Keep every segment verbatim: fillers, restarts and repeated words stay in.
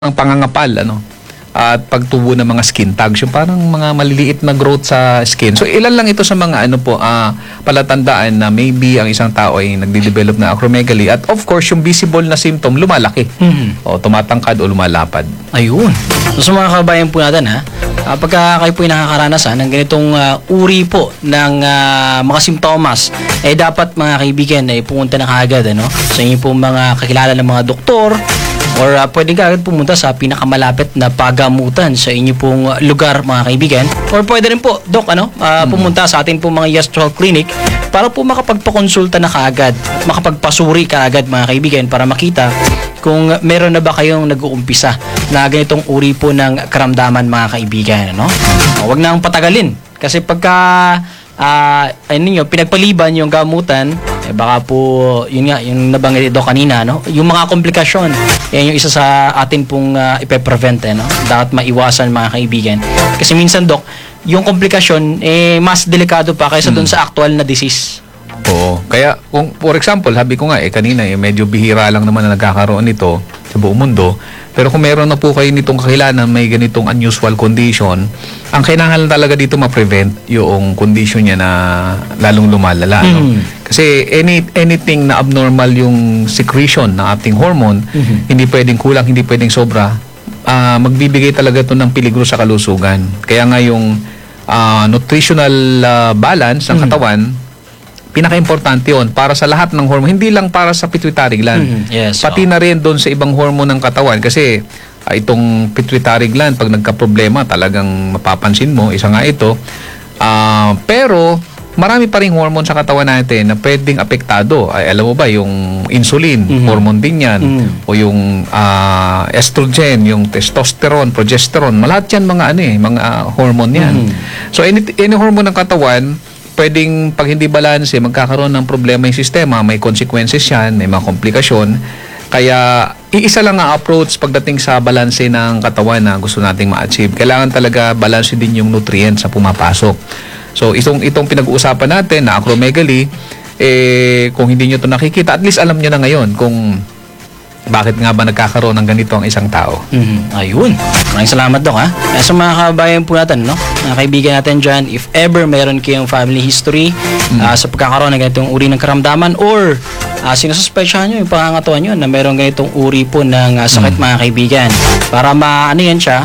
ang pangangapal, ano, at pagtubo ng mga skin tags, yung parang mga maliliit na growth sa skin. So ilan lang ito sa mga ano po, ah, palatandaan na maybe ang isang tao ay nagde-develop na acromegaly, at of course yung visible na symptom lumalaki. Mm-hmm. O tumatangkad o lumalapad. Ayun. So sa mga kabayan po natin, ha, uh, pagka kayo po ay nakakaranasan ng ganitong uh, uri po ng uh, mga simptomas, eh dapat mga kaibigan ay pumunta na kaagad, ano, sa inyo po mga kakilala ng mga doktor, or uh, pwede ka agad pumunta sa pinakamalapit na pagamutan sa inyo pong lugar, mga kaibigan. Or pwede rin po, Dok, ano, uh, pumunta sa atin pong mga Yastral Clinic para po makapagpakonsulta na kaagad, makapagpasuri kaagad, mga kaibigan, para makita kung meron na ba kayong nag-uumpisa na ganitong uri po ng karamdaman, mga kaibigan, ano? Huwag nang patagalin. Kasi pagka uh, ano nyo, pinagpaliban yung gamutan, eh baka po, yun nga, yung nabanggit ito kanina, no? Yung mga komplikasyon, yan yung isa sa atin pong uh, ipe-prevent, eh, no? Dapat maiwasan, mga kaibigan. Kasi minsan, Dok, yung komplikasyon, eh, mas delikado pa kaysa hmm. doon sa actual na disease. Oo. Kaya, kung, for example, sabi ko nga, eh, kanina, eh, medyo bihira lang naman na nagkakaroon nito sa buong mundo. Pero kung meron na po kayo nitong kakilala may ganitong unusual condition, ang kailangan talaga dito ma-prevent yung condition niya na lalong lumalala. Mm. No? Kasi any, anything na abnormal yung secretion ng ating hormone, mm-hmm. hindi pwedeng kulang, hindi pwedeng sobra, uh, magbibigay talaga ito ng peligro sa kalusugan. Kaya nga yung uh, nutritional uh, balance ng katawan, mm. pinaka-importante yun para sa lahat ng hormone, hindi lang para sa pituitary gland. Mm, yes, pati oh. na rin doon sa ibang hormone ng katawan kasi uh, itong pituitary gland, pag nagka-problema, talagang mapapansin mo, isa nga ito. Uh, pero, marami pa rin hormone sa katawan natin na pwedeng apektado. Ay, alam mo ba, yung insulin, mm-hmm. hormone din yan. Mm-hmm. O yung uh, estrogen, yung testosterone, progesterone, lahat yan mga, ano, eh, mga uh, hormone yan. Mm-hmm. So, any, any hormone ng katawan, pwedeng pag hindi balanse, magkakaroon ng problema yung sistema, may consequences yan, may mga komplikasyon. Kaya, iisa lang ang approach pagdating sa balanse ng katawan na gusto nating ma-achieve. Kailangan talaga balanse din yung nutrients na pumapasok. So, itong, itong pinag-uusapan natin na acromegaly, eh, kung hindi nyo ito nakikita, at least alam nyo na ngayon kung bakit nga ba nagkakaroon ng ganito ang isang tao. Mm-hmm. Ayun. Maraming salamat, Dok, ha. Eh, sa mga kabayan po natin, no, mga kaibigan natin dyan, if ever mayroon kayong family history mm-hmm. uh, sa pagkakaroon ng ganitong uri ng karamdaman, or uh, sinususpetsyahan nyo yung pangangatawan nyo na mayroon ganitong uri po ng uh, sakit, mm-hmm. mga kaibigan, para maano yan siya,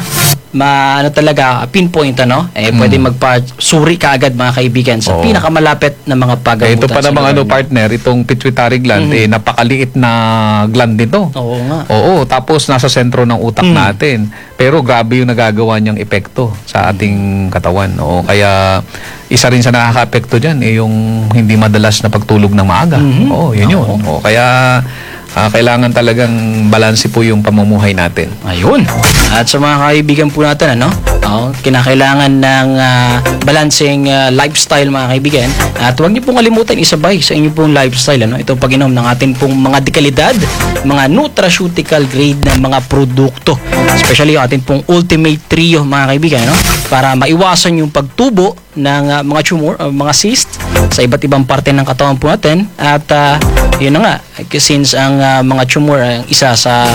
ma ano talaga pinpoint, ano, eh hmm. pwede magpa-suri kaagad, mga kaibigan, sa oh. pinakamalapit na mga pagamutan. Eh, ito pa namang ano, partner, itong pituitary gland, mm-hmm. eh napakaliit na gland nito. Oo nga. Oo, tapos nasa sentro ng utak mm. natin. Pero grabe yung nagagawa niyang epekto sa ating katawan. Oo, kaya isa rin sa nakaka-epekto diyan eh yung hindi madalas na pagtulog ng maaga. Mm-hmm. Oo, yun yun. Oo. Oo, kaya Uh, kailangan talagang balanse po yung pamumuhay natin. Ayun. At sa mga kaibigan po natin, ano, oh, kinakailangan ng uh, balancing uh, lifestyle, mga kaibigan. At huwag niyo pong kalimutan isabay sa inyo pong lifestyle, ano, itong pag-inom ng ating pong mga dekalidad, mga nutraceutical grade na mga produkto. Especially yung ating pong Ultimate Trio, mga kaibigan, no? Para maiwasan yung pagtubo ng uh, mga tumor, uh, mga cyst sa iba't ibang parte ng katawan po natin. At uh, yun na nga, since ang uh, mga tumor ang uh, isa sa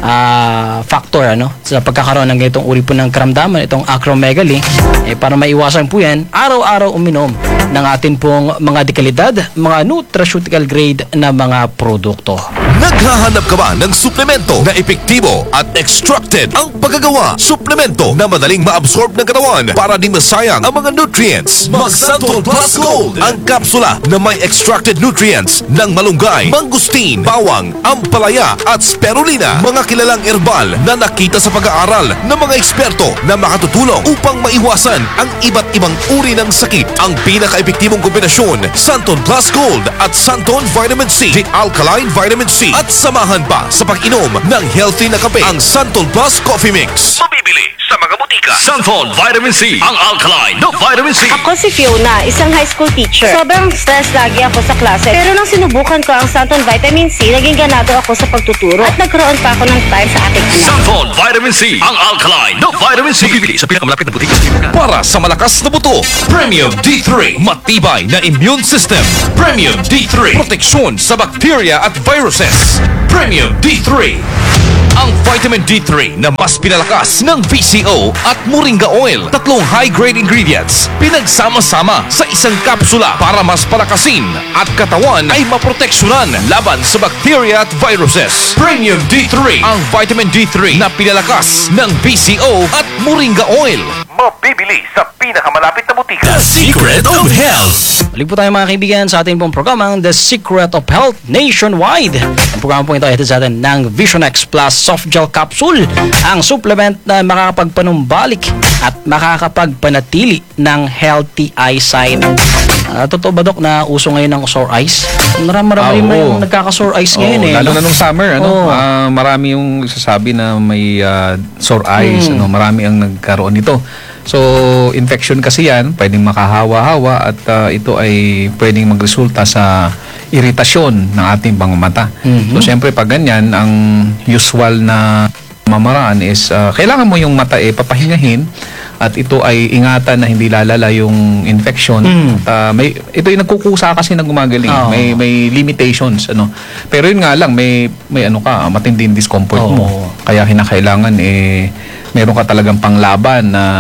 uh, factor, ano, sa pagkakaroon ng ganitong uri po ng karamdaman, itong acromegaly, eh, para maiwasan po yan, araw-araw uminom ng atin pong mga dekalidad, mga nutraceutical grade na mga produkto. Naghahanap ka ba ng suplemento na epektibo at extracted ang paggagawa? Suplemento na madaling ma-absorb ng katawan para di masayang ang mga nutrients. Mag-Santol Plus Gold, ang kapsula na may extracted nutrients ng malunggay, mangustin, bawang, ampalaya at spirulina. Mga kilalang herbal na nakita sa pag-aaral ng mga eksperto na makatutulong upang maiwasan ang iba't ibang uri ng sakit. Ang pinaka-epektibong kombinasyon, Santon Plus Gold at Santon Vitamin C, the Alkaline Vitamin C, at samahan pa sa pag-inom ng healthy na kape, ang Santon Plus Coffee Mix. Mabibili sa mga butika. butika. Santon Vitamin C, ang alkaline na vitamin C. Ako si Fiona, isang high school teacher. Sobrang stress lagi ako sa klase. Pero nang sinubukan ko ang Santon Vitamin C, naging ganado ako sa pagtuturo at nagkaroon pa ako ng time sa aking anak. Santon Vitamin C, ang alkaline na vitamin C. Mabibili sa pinakamalapit na butika. Para sa malakas na buto, Premium D three, matibay na immune system. Premium D three, proteksyon sa bacteria at viruses. Premium D three, ang vitamin D three na mas pinalakas ng V C O at Moringa Oil. Tatlong high-grade ingredients pinagsama-sama sa isang kapsula para mas palakasin at katawan ay maproteksyonan laban sa bacteria at viruses. Premium D three, ang vitamin D three na pinalakas ng V C O at Moringa Oil. Mabibili sa pinakamalapit na butika. The Secret of Health. Balik po tayo mga kaibigan sa ating pong programang The Secret of Health Nationwide. Ang programa po ito ay hatid sa atin ng Vision X Plus Soft Gel Capsule, ang supplement na makakapagpanumbalik at makakapagpanatili ng healthy eyesight. Uh, totoo ba, Dok, na uso ngayon ng sore eyes? Marami-marami Ah, na oo. yung nagkaka-sore eyes ngayon Oo, eh. lalo no? na nung summer, ano, Oo. ah, marami yung sasabi na may ah, sore eyes, Hmm. ano, marami ang nagkaroon nito. So, infection kasi yan, pwedeng makahawa-hawa at ah, ito ay pwedeng magresulta sa iritasyon ng ating mga mata. Mhm. So, siyempre pag ganyan, ang usual na mamaraan is ah, kailangan mo yung mata eh papahingahin at ito ay ingatan na hindi lalala yung infection. Mm. At, ah, may ito yung nagkukusa kasi na gumagaling. Oo. May may limitations ano. Pero yun nga lang may may ano ka, matinding discomfort Oo. mo. Kaya kinakailangan eh meron ka talagang panglaban na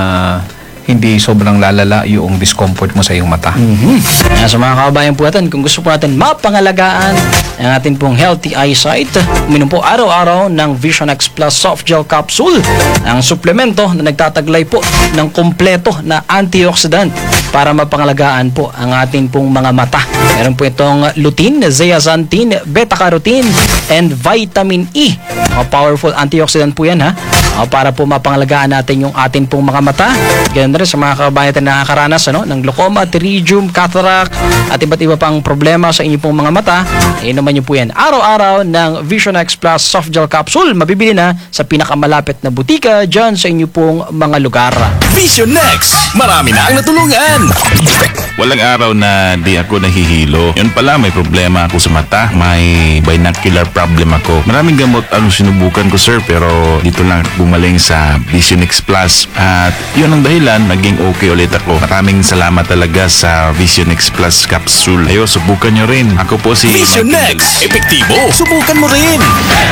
hindi sobrang lalala yung discomfort mo sa iyong mata. Mhm. Kaya sa mga kababayan po natin, kung gusto po natin mapangalagaan ang atin pong healthy eyesight, uminom po araw-araw ng Vision X Plus Soft Gel Capsule, ang suplemento na nagtataglay po ng kompleto na antioxidant para mapangalagaan po ang atin pong mga mata. Meron po itong lutein, zeaxanthin, beta-carotene, and vitamin E. Mga powerful antioxidant po yan ha, uh, para po mapangalagaan natin yung atin pong mga mata. Ganun rin sa mga kababayan natin na nakakaranas ano, ng glaucoma, pterygium, cataract, at iba't iba pang problema sa inyong pong mga mata. Inuman nyo po yan araw-araw ng Vision X Plus Soft Gel Capsule. Mabibili na sa pinakamalapit na butika dyan sa inyong pong mga lugar. Vision X, marami na ang natulungan. Walang araw na di ako nahihilo. Yun pala, may problema ako sa mata. May binocular problem ako. Maraming gamot ang sinubukan ko, sir, pero dito lang gumaling sa Vision X Plus. At yun ang dahilan, naging okay ulit ako. Maraming salamat talaga sa Vision X Plus capsule. Ayo, subukan nyo rin. Ako po si Vision Michael X, epektibo. Subukan mo rin.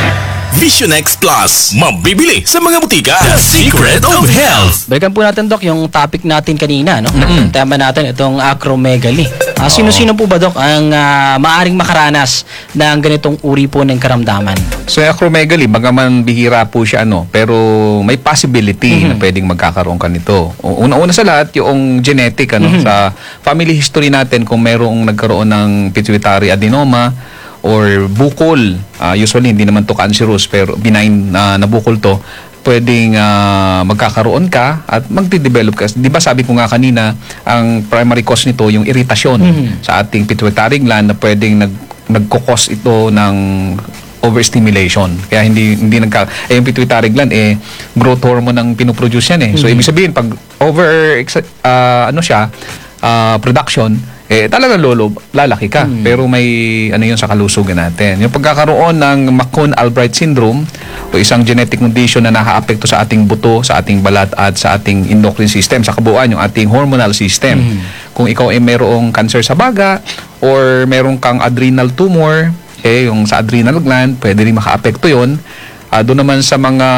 Vision X Plus, mabibili sa mga butika. The Secret of Health. Balikan po natin, Dok, yung topic natin kanina, no? Ang tema natin, itong acromegaly. Ah, sino-sino po ba, Dok, ang ah, maaring makaranas ng ganitong uri po ng karamdaman? So, yung acromegaly, bagaman bihira po siya, ano, pero may possibility na pwedeng magkakaroon ka nito. O, Una-una sa lahat, yung genetic, ano, sa family history natin, kung merong nagkaroon ng pituitary adenoma or bukol, ah, usually hindi naman to cancerous, pero benign na nabukol to, pwedeng ah, magkakaroon ka at magde-develop ka. Di ba sabi ko nga kanina, ang primary cause nito yung iritasyon sa ating pituitary gland na pwedeng nag nagko-cause ito ng overstimulation. Kaya hindi hindi nagka eh, yung pituitary gland eh growth hormone ang pinoproduce yan eh. So ibig sabihin pag over ah, ano siya ah, production eh talagang lolo lalaki ka. Pero may ano yun sa kalusugan natin. Yung pagkakaroon ng McCune-Albright syndrome o isang genetic condition na nakaaapekto sa ating buto, sa ating balat at sa ating endocrine system, sa kabuuan yung ating hormonal system. Kung ikaw ay mayroong cancer sa baga or meron kang adrenal tumor, eh, yung sa adrenal gland, pwede rin makaapekto yun. Ah, doon naman sa mga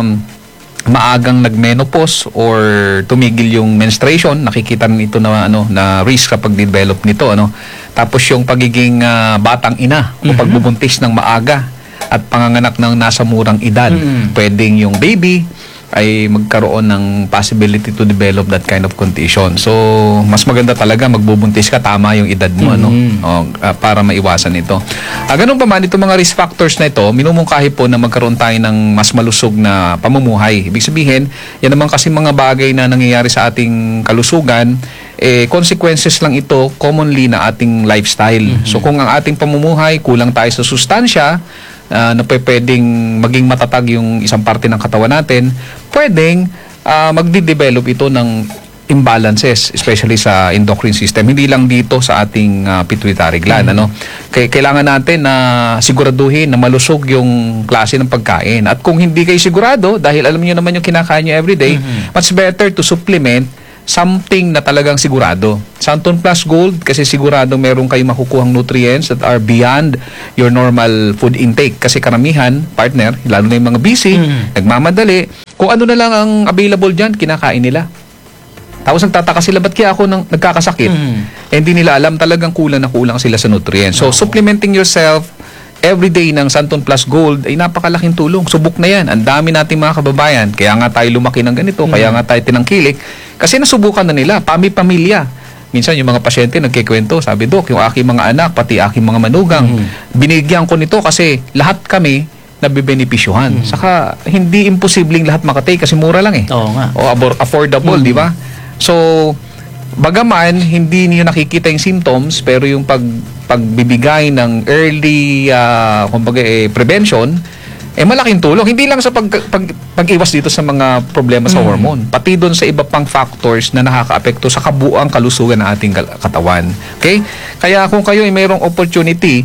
maagang nagmenopause or tumigil yung menstruation, nakikita rin ito na ano na risk kapag develop nito, ano. Tapos yung pagiging ah, batang ina o pagbubuntis ng maaga at panganganak ng nasa murang edad, pwedeng yung baby ay magkaroon ng possibility to develop that kind of condition. So, mas maganda talaga magbubuntis ka, tama yung edad mo, ano, o, ah, para maiwasan ito. Ah, ganun pa man, itong mga risk factors na ito, minumungkahi po na magkaroon tayo ng mas malusog na pamumuhay. Ibig sabihin, yan naman kasi mga bagay na nangyayari sa ating kalusugan, eh, consequences lang ito commonly na ating lifestyle. So, kung ang ating pamumuhay, kulang tayo sa sustansya, uh, na pwedeng maging matatag yung isang parte ng katawan natin, pwedeng ah, magdi-develop ito ng imbalances, especially sa endocrine system. Hindi lang dito sa ating ah, pituitary gland. Ano? Kaya kailangan natin na siguraduhin na malusog yung klase ng pagkain. At kung hindi kayo sigurado, dahil alam niyo naman yung kinakain nyo everyday, much better to supplement something na talagang sigurado. Santon Plus Gold, kasi sigurado meron kayong makukuhang nutrients that are beyond your normal food intake. Kasi karamihan, partner, lalo na yung mga busy, nagmamadali, kung ano na lang ang available dyan, kinakain nila. Tapos nagtataka sila, ba't kaya ako nang, nagkakasakit? Eh, hindi nila alam, talagang kulang na kulang sila sa nutrients. So, supplementing yourself every day ng Santon Plus Gold ay napakalaking tulong. Subok na yan. Ang dami nating mga kababayan. Kaya nga tayo lumaki ng ganito, kaya nga tayo tinangkilik. Kasi nasubukan na nila, pami-pamilya. Minsan yung mga pasyente nagkikwento, sabi, Dok, yung aking mga anak, pati aking mga manugang, binigyan ko nito kasi lahat kami nabibenepisyuhan. Saka, hindi imposibleng lahat makatake kasi mura lang eh. Oo nga. O abor- affordable, di ba? So, bagaman hindi niyo nakikita yung symptoms, pero yung pag pagbibigay ng early uh, kumbaga eh, prevention, eh malaking tulong. Hindi lang sa pag, pag, pag-iwas dito sa mga problema sa hormone, pati doon sa iba pang factors na nakakaapekto sa kabuuang kalusugan ng ating kal- katawan. Okay? Kaya kung kayo ay mayroong opportunity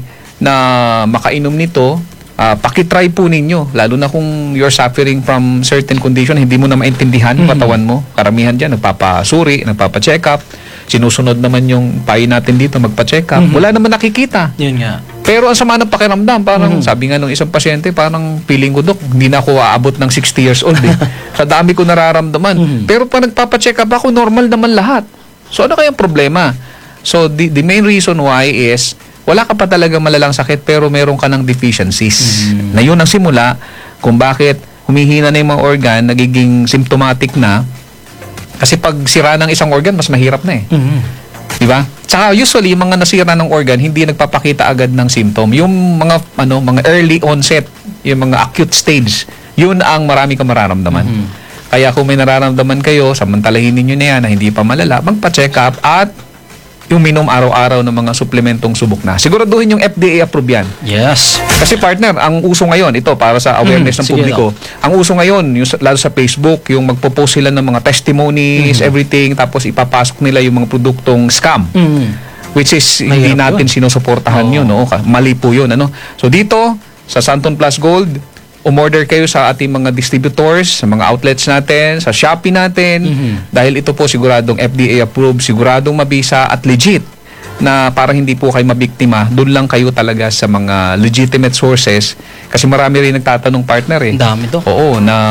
na makainom nito, Uh, pakitry po ninyo, lalo na kung you're suffering from certain condition, hindi mo na maintindihan yung katawan mo. Karamihan dyan, nagpapasuri, nagpapacheck up, sinusunod naman yung payo natin dito, magpa-check up. Wala naman nakikita. Yun nga. Pero ang sama ng pakiramdam, parang sabi nga nung isang pasyente, parang feeling ko, Dok, hindi na ako aabot ng sixty years old eh. Sa dami ko nararamdaman. Pero pag nagpapacheck up ako, normal naman lahat. So ano kayang problema? So the, the main reason why is wala ka pa talaga malalang sakit pero meron ka ng deficiencies. Mm. Na yun ang simula kung bakit humihina na yung mga organ, nagiging symptomatic na. Kasi pag sira ng isang organ, mas mahirap na eh. Mm-hmm. Di ba? Tsaka usually, mga nasira ng organ, hindi nagpapakita agad ng symptom. Yung mga, ano, mga early onset, yung mga acute stage, yun ang marami kang mararamdaman. Mm-hmm. Kaya kung may nararamdaman kayo, samantalahin ninyo na yan na hindi pa malala, magpa-check up at yung minom araw-araw ng mga suplementong subok na. Siguraduhin yung F D A approved yan. Yes. Kasi partner, ang uso ngayon, ito para sa awareness Mm, ng sige publiko, ang uso ngayon, yung, sa- lalo sa Facebook, yung magpo-post sila ng mga testimonies, everything, tapos ipapasok nila yung mga produktong scam. Mm. Which is, hindi Mahirap natin sinusuportahan yun. No? Ka- Mali po yun. Ano? So dito, sa Santon Plus Gold, umorder kayo sa ating mga distributors, sa mga outlets natin, sa Shopee natin, dahil ito po siguradong F D A approved, siguradong mabisa at legit na para hindi po kayo mabiktima, doon lang kayo talaga sa mga legitimate sources kasi marami rin nagtatanong partner eh. Ang dami to. Oo, na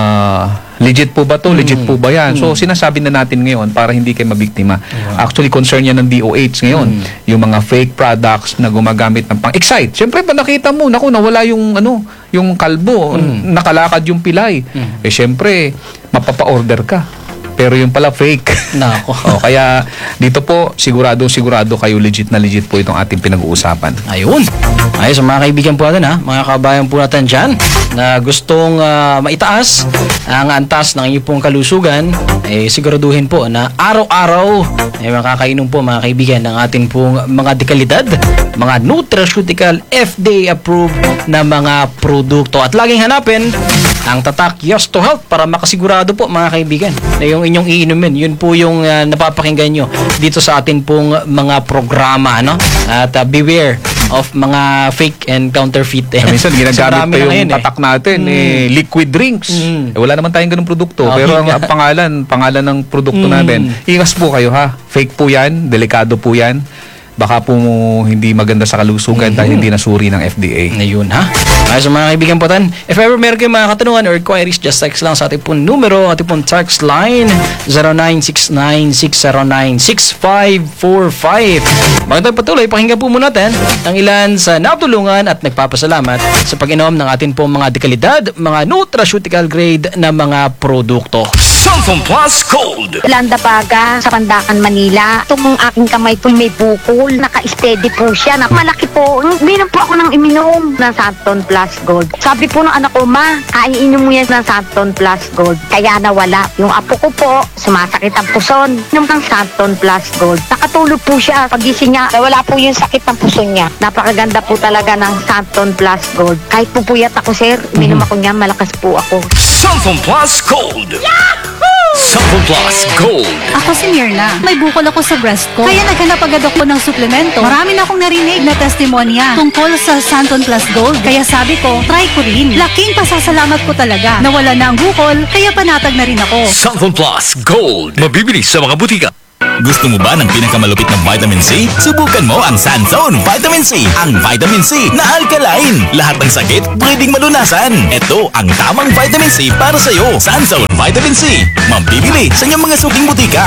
legit po ba to? Legit po ba yan? So, sinasabi na natin ngayon para hindi kayo mabiktima. Actually, concern yan ng D O H ngayon. Yung mga fake products na gumagamit ng pang-excite. Siyempre, pa nakita mo, naku, nawala yung, ano, yung kalbo, nakalakad yung pilay. Eh, siyempre, mapapa-order ka. Pero yung pala fake. Nako. O, kaya dito po, sigurado sigurado kayo legit na legit po itong ating pinag-uusapan. Ayun. Ayos, so mga kaibigan po natin ha, mga kabayan po natin dyan na gustong ah, maitaas ang antas ng inyong pong kalusugan, eh siguraduhin po na araw-araw eh makakainom po mga kaibigan ng ating pong mga dekalidad, mga nutraceutical F D A approved na mga produkto. At laging hanapin ang tatak Yes to Health para makasigurado po mga kaibigan na yung inyong iinumin, yun po yung ah, napapakinggan nyo dito sa ating pong mga programa, no? At ah, beware of mga fake and counterfeit. Eh. Minsan So, ginagamit marami pa na yung ngayon, eh. tatak natin, eh, liquid drinks. Mm. Eh, wala naman tayong ganung produkto. Oh, pero yun ang, nga. ang pangalan, pangalan ng produkto Mm. natin, ingas po kayo ha. Fake po yan, delikado po yan. Baka po hindi maganda sa kalusugan dahil hindi nasuri ng F D A. Ngayon ha. Ay, sa mga kaibigan po tan, if ever meron kayong mga katanungan or inquiries, just text lang sa ating pong numero, ating pong text line zero nine six nine six zero nine six five four five. Bago tayo patuloy, pakinggan po muna natin ang ilan sa natulungan at nagpapasalamat sa pag-inom ng ating pong mga dekalidad, mga nutraceutical grade na mga produkto. Santon Plus Gold. Landa Paga sa Pandakan, Manila. Itong aking kamay po may bukol. Naka-steady po siya. Na malaki po. Minom po ako ng iminom ng Santon Plus Gold. Sabi po ng anak ko, Ma, kaiinom mo yan ng Santon Plus Gold. Kaya nawala. Yung apo ko po, sumasakit ang puson. Inom ng Santon Plus Gold. Nakatulog po siya. Pagising niya, nawala po yung sakit ng puson niya. Napakaganda po talaga ng Santon Plus Gold. Kahit pupuyat ako, sir, minom ako niyan, malakas po ako. Santon Plus Gold. Santon Plus Gold. Ako si Mirna. May bukol ako sa breast ko. Kaya naghanap agad ako ng suplemento. Marami na akong narinig na testimonya tungkol sa Santon Plus Gold. Kaya sabi ko, try ko rin. Laking pasasalamat ko talaga. Nawala na ang bukol, kaya panatag na rin ako. Santon Plus Gold. Mabibili sa mga butika. Gusto mo ba ng pinakamalupit na vitamin C? Subukan mo ang Sanzone Vitamin C. Ang vitamin C na alkaline. Lahat ng sakit pwedeng malunasan. Ito ang tamang vitamin C para sa'yo. Sanzone Vitamin C. Mabibili sa inyong mga suking butika.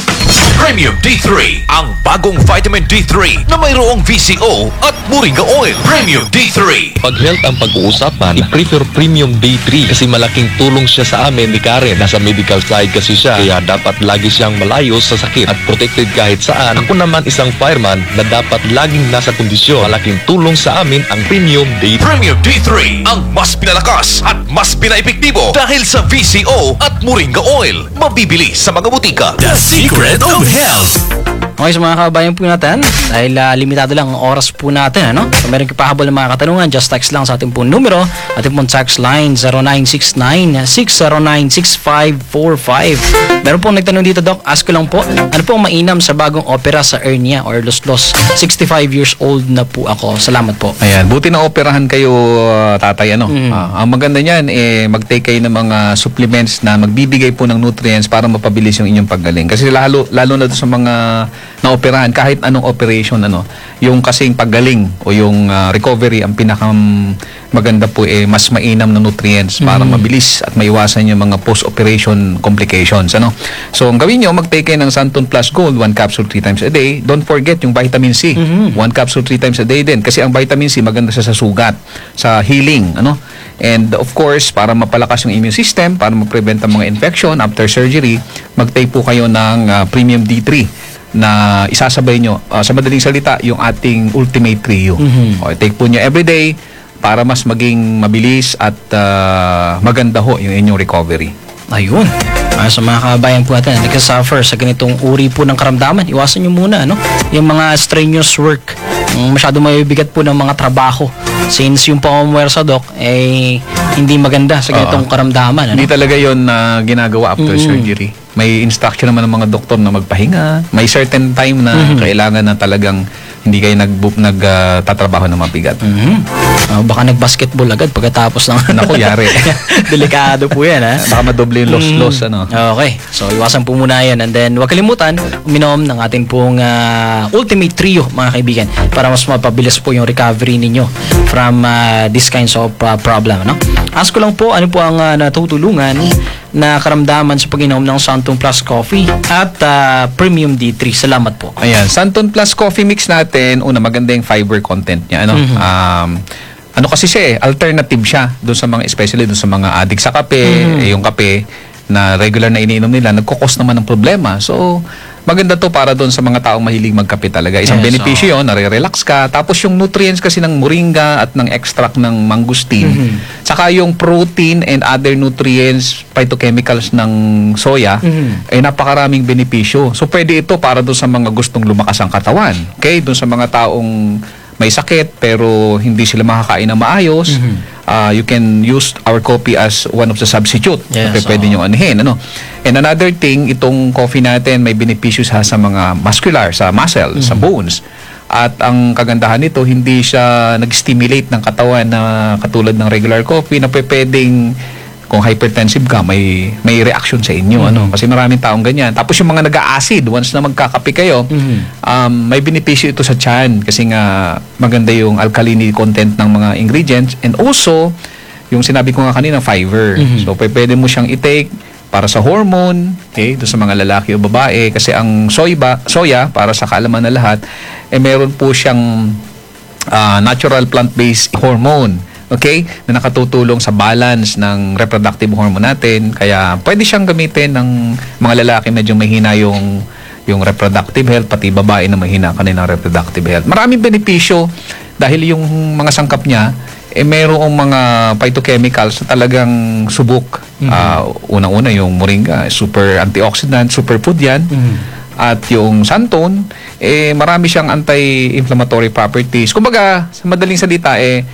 Premium D three, ang bagong vitamin D three na mayroong V C O at Moringa Oil. Premium D three. Pag health ang pag-uusapan, i-prefer Premium D three kasi malaking tulong siya sa amin ni Karen. Nasa medical side kasi siya, kaya dapat lagi siyang malayo sa sakit at protected kahit saan. Ako naman isang fireman na dapat laging nasa kondisyon. Malaking tulong sa amin ang Premium D three. Premium D three, ang mas pinalakas at mas pinaepektibo dahil sa V C O at Moringa Oil. Mabibili sa mga butika. The Secret of Health. Okay, sa mga kababayan po natin, dahil uh, limitado lang ang oras po natin, ano? So, meron kayo pahabol ng mga katanungan, just text lang sa ating po numero, ating po text line zero nine six nine, six zero nine, six five four five. Meron pong nagtanong dito, Doc, ask ko lang po, ano po ang mainam sa bagong opera sa hernia or los-los? sixty-five years old na po ako. Salamat po. Ayan, buti na operahan kayo, uh, tatay, ano? Ah, ang maganda niyan, eh, mag-take kayo ng mga supplements na magbibigay po ng nutrients para mapabilis yung inyong paggaling. Kasi lalo, lalo na doon sa mga naoperahan, kahit anong operation, ano, yung kasing paggaling o yung uh, recovery, ang pinakam maganda po eh mas mainam na nutrients para mabilis at maiwasan yung mga post-operation complications, ano. So ang gawin nyo, mag-take kayo ng Santon Plus Gold, one capsule three times a day. Don't forget yung vitamin C, one capsule three times a day din, kasi ang vitamin C maganda siya sa sugat, sa healing, ano. And of course, para mapalakas yung immune system, para ma-prevent ang mga infection after surgery, mag-take po kayo ng uh, Premium D three na isasabay nyo, uh, sa madaling salita, yung ating Ultimate Trio. Okay, take po nyo everyday para mas maging mabilis at uh, maganda ho yung inyong recovery. Ayun. Uh, sa mga kababayan po natin na nagka-suffer sa ganitong uri po ng karamdaman, iwasan nyo muna, ano? Yung mga strenuous work, yung masyado mabibigat po ng mga trabaho. Since yung pamumuwersa, Doc, eh, hindi maganda sa ganitong Oo. karamdaman, ano? Hindi talaga yon na ginagawa after Mm. surgery. May instruction naman ng mga doktor na magpahinga. May certain time na Mhm. kailangan na talagang hindi kayo nag nagtatrabaho ng mabigat. Mhm. Ah, baka nag-basketball agad pagkatapos ng... Naku, yari. Delikado po yan, ha? Baka madoble yung loss-loss, ano. Okay. So, iwasan po muna yan. And then, huwag kalimutan, uminom ng ating pong ah, Ultimate Trio, mga kaibigan, para mas mapabilis po yung recovery ninyo from ah, this kinds of ah, problem, no? Ask ko lang po, ano po ang ah, natutulungan na karamdaman sa pag-inom ng Santon Plus Coffee at ah, Premium D three. Salamat po. Ayan, Santon Plus Coffee Mix natin, una, maganda yung fiber content niya, ano. Mhm. Um, ano kasi siya eh, alternative siya doon sa mga, especially doon sa mga addict sa kape, Mhm. eh, yung kape na regular na iniinom nila, nagkukos naman ng problema. So, maganda to para doon sa mga taong mahilig magkape talaga. Isang Yes, benepisyo yun, nare-relax ka. Tapos yung nutrients kasi ng moringa at ng extract ng mangosteen, Mhm. saka yung protein and other nutrients, phytochemicals ng soya, Mhm. ay napakaraming benepisyo. So, pwede ito para doon sa mga gustong lumakas ang katawan. Okay? Doon sa mga taong may sakit pero hindi sila makakain na maayos, uh, you can use our coffee as one of the substitute. Yes, Okay, pwede oo. nyo anihin, ano. And another thing, itong coffee natin may benepisyo sa, sa mga muscular, sa muscle, sa bones. At ang kagandahan nito, hindi siya nag-stimulate ng katawan na katulad ng regular coffee na pwedeng kung hypertensive ka, may may reaction sa inyo, ano, kasi maraming taong ganyan. Tapos yung mga nag-acid, once na magkakape kayo, um, may benepisyo ito sa tiyan kasi nga maganda yung alkalinity content ng mga ingredients, and also yung sinabi ko nga kanina, fiber. So p- pwede mo siyang i-take para sa hormone, okay, doon sa mga lalaki o babae, kasi ang soy ba, soya, para sa kaalaman na lahat, eh meron po siyang ah, natural plant-based hormone, okay, na nakatutulong sa balance ng reproductive hormone natin. Kaya pwede siyang gamitin ng mga lalaki medyo mahina yung yung reproductive health, pati babae na mahina kanilang reproductive health. Maraming benepisyo dahil yung mga sangkap niya eh mayroong mga phytochemicals na talagang subok. Ah, unang-una yung moringa, super antioxidant, superfood yan. At yung Santon, eh marami siyang anti-inflammatory properties. Kumbaga, sa madaling salita, eh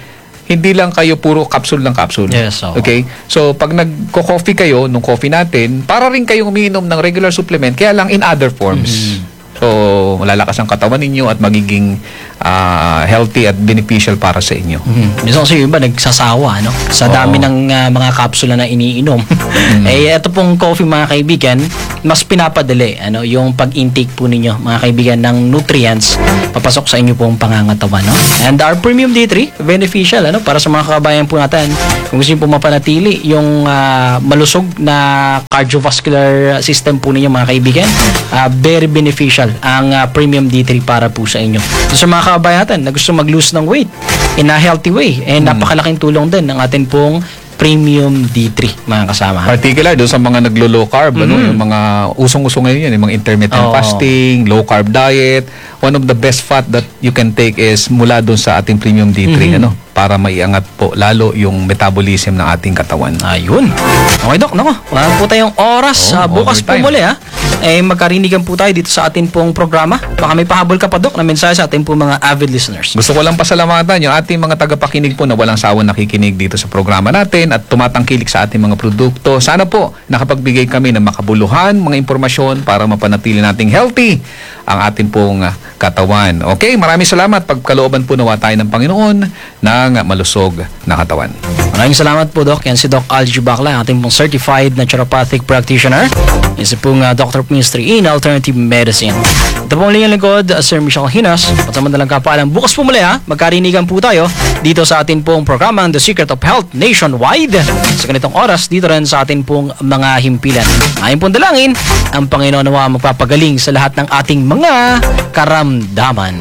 hindi lang kayo puro capsule ng capsule. Yes, oo. Okay? So, pag nagko-coffee kayo, nung coffee natin, para rin kayong umiinom ng regular supplement, kaya lang in other forms. Mm-hmm. So, malalakas ang katawan ninyo at magiging uh, healthy at beneficial para sa inyo. Mm-hmm. Minsan kasi yung iba nagsasawa, no? Sa dami Oo. ng uh, mga kapsula na iniinom. Mm-hmm. Eh, ito pong coffee, mga kaibigan, mas pinapadali, ano, yung pag-intake po ninyo, mga kaibigan, ng nutrients papasok sa inyo pong pangangatawan, no? And our Premium D three, beneficial, ano, para sa mga kababayan po natin, kung gusto nyo po mapanatili yung uh, malusog na cardiovascular system po ninyo, mga kaibigan, uh, very beneficial ang uh, Premium D three para po sa inyo. So, sa mga kababayan natin na gusto mag-lose ng weight in a healthy way, eh, napakalaking tulong din ng atin pong Premium D three, mga kasama. Particular doon sa mga naglo-low carb, ano, Mm-hmm. yung mga usong-usong ngayon yan, yung mga intermittent Oo. fasting, low carb diet. One of the best fat that you can take is mula doon sa ating Premium D three, Mhm. ano, para maiangat po lalo yung metabolism ng ating katawan. Ayun. Okay, Dok. Nako, wala po tayong oras. Oh, Ah, bukas po overtime. muli, ha? Eh, magkarinigan po tayo dito sa atin pong programa. Baka may pahabol ka pa, Dok, na mensahe sa atin pong mga avid listeners. Gusto ko lang pasalamatan yung ating mga tagapakinig po na walang sawang nakikinig dito sa programa natin at tumatangkilik sa ating mga produkto. Sana po nakapagbigay kami ng makabuluhan, mga impormasyon para mapanatili nating healthy ang ating pong ah, katawan. Okay, maraming salamat. Pagkalooban po nawa tayo ng Panginoon ng malusog na katawan. Maraming salamat po, Doc. Yan si Doc Algie Bacla, ating pong certified naturopathic practitioner. Yan si pong uh, Doctor of Ministry in Alternative Medicine. Ito pong linyang lingkod, uh, Sir Michelle Hinas. At samantalang kapaalam, bukas po muli, ha? Magkarinigan po tayo dito sa atin pong programang The Secret of Health Nationwide. Sa ganitong oras, dito rin sa atin pong mga himpilan. Ayon pong dalangin, ang Panginoon nawa magpapagaling sa lahat ng ating mga karamdaman.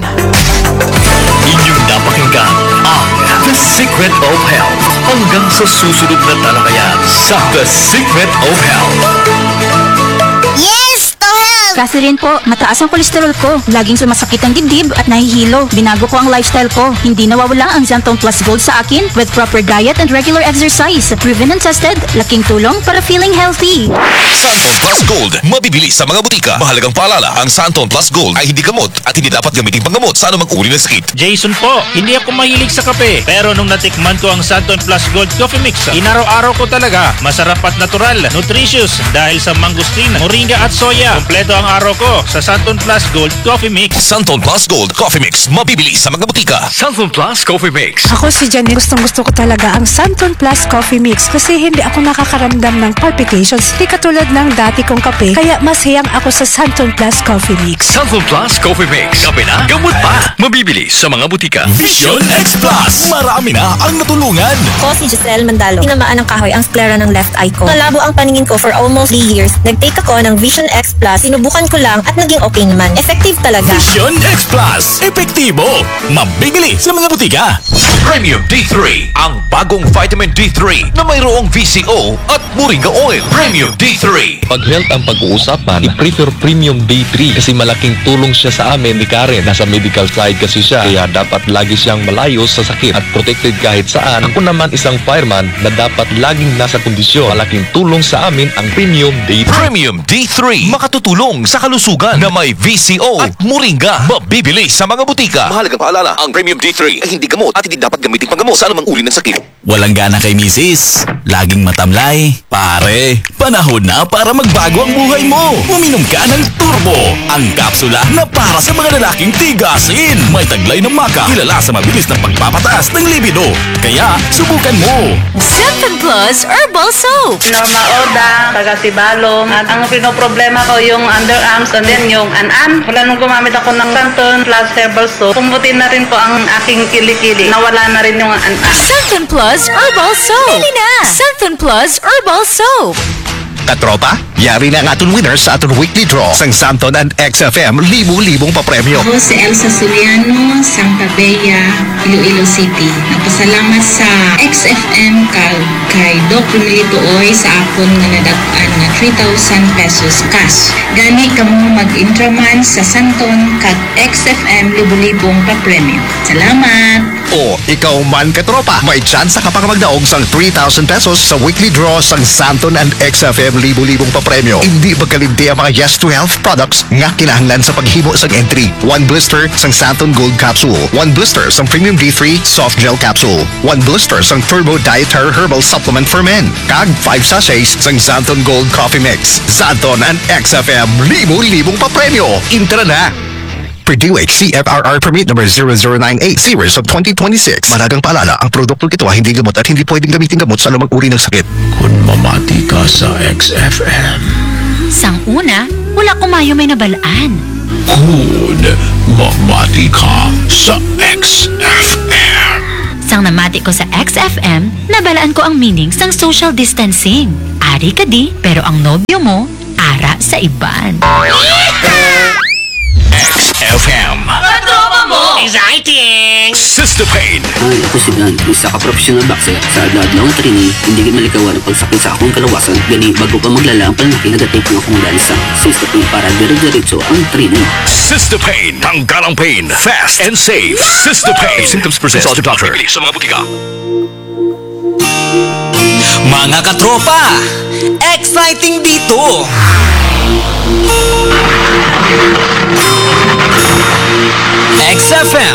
Inyong napakinggan ang The Secret of Health. Hanggang sa susunod na talakayan sa The Secret of Health. Yes! To health! Catherine po, mataas ang kolesterol ko. Laging sumasakit ang dibdib at nahihilo. Binago ko ang lifestyle ko. Hindi nawawala ang Xantone Plus Gold sa akin with proper diet and regular exercise. Proven and tested, laking tulong para feeling healthy. Santon Plus Gold, mabibili sa mga butika. Mahalagang paalala, ang Santon Plus Gold ay hindi gamot at hindi dapat gamitin panggamot sa anumang uri ng sakit. Jason po, hindi ako mahilig sa kape. Pero nung natikman ko ang Santon Plus Gold Coffee Mix, inaraw-araw ko talaga. Masarap at natural, nutritious dahil sa mangosteen, moringa at soya. Kompleto ang araw ko sa Santon Plus Gold Coffee Mix. Santon Plus Gold Coffee Mix, mabibili sa mga butika. Santon Plus Coffee Mix. Ako si Janine, gustong gusto ko talaga ang Santon Plus Coffee Mix kasi hindi ako nakakaramdam ng palpitations. Hindi katulad ng dati kong kape, kaya mas hiyang ako sa Santon Plus Coffee Mix. Santon Plus Coffee Mix. Kape na, gamot pa. Mabibili sa mga butika. Vision X Plus, marami na ang natulungan. Ako si Giselle Mandalo. Tinamaan ng kahoy ang sclera ng left eye ko. Malabo ang paningin ko for almost three years. Nag-take ako ng Vision X Plus. Sinubukan ko lang at naging okay naman. Effective talaga. Vision X Plus. Epektibo. Mabibili sa mga butika. Premium D three, ang bagong vitamin D three na mayroong V C O at Moringa Oil. Premium D three. Pag health ang pag-uusapan, i-prefer Premium D three kasi malaking tulong siya sa amin ni Karen. Nasa medical side kasi siya, kaya dapat lagi siyang malayo sa sakit at protected kahit saan. Ako naman isang fireman na dapat laging nasa kondisyon. Malaking tulong sa amin ang Premium D three. Premium D three, makatutulong sa kalusugan na may V C O at Moringa. Mabibili sa mga butika. Mahalagang paalala, ang Premium D three ay hindi gamot at hindi dapat gamitin panggamot sa anumang uri ng sakit. Walang gana kay misis? Laging matamlay? Pare, panahon na para magbago ang buhay mo. Uminom ka ng Turbo, ang kapsula na para sa mga lalaking tigasin. May taglay ng maka, kilala sa mabilis na pagpapataas ng libido. Kaya, subukan mo. Santon Plus Herbal Soap. Norma Oda, taga Sibalom. At ang pinoproblema ko yung underarms and then yung an-an. Wala nung gumamit ako ng Santon Plus Herbal Soap. Pumutin na rin po ang aking kilikili. Nawala na rin yung an-an. Santon Plus Herbal Soap. Bili na! Santon Plus Herbal Soap. Katropa, yari na ang aton winners sa aton weekly draw sang Santon and X F M libu-libong papremyo. Ako si Elsa Soriano, Santa Bea, Iloilo City. Nagpasalamat sa X F M kag kay Doc Romilito Oy sa akon nga nadag-an na three thousand pesos cash. Gani kamo mag-intraman sa Santon kag X F M libu-libong papremyo. Salamat! O ikaw man katropa, may tsansa ka pang magdaog sang three thousand pesos sa weekly draw sang Santon and X F M libo-libong papremyo. Hindi magkalimti ang mga Yes to Health products nga kinahanglan sa paghimo sang entry. One blister sang Santon Gold Capsule, one blister sang Premium D three Soft Gel Capsule, one blister sang Turbo Dietary Herbal Supplement for Men, kag five sachets sang Santon Gold Coffee Mix. Santon and X F M libo-libong papremyo. Intra na! Purdue H C F R R Permit number zero zero nine eight series of twenty twenty-six. Malagang paalala, ang produktong ito ay hindi gamot at hindi pwedeng gamitin gamot sa anumang uri ng sakit. Kung mamati ka sa X F M. Sang una, wala ko mayo may nabalaan. Kung mamati ka sa X F M. Sang namati ko sa X F M, nabalaan ko ang meaning sang social distancing. Ari ka di, pero ang nobyo mo, ara sa iban. X F M. Katropa mo! Exciting! Sister Pain. Ay, ako si Dan, isa ka professional boxer. Sa adlaw ng training, hindi ka malikawan ang pagsakit sa akong kalawasan. Gani, bago ka maglala ang panlaki, nagatake ng akong dansa. Sister Pain para dire-diretso ang training. Sister Pain. Tanggal ang pain. Fast and safe. Sister Pain. If symptoms persist, consult your doctor. Sa mga butika. Mga katropa, exciting dito! X F M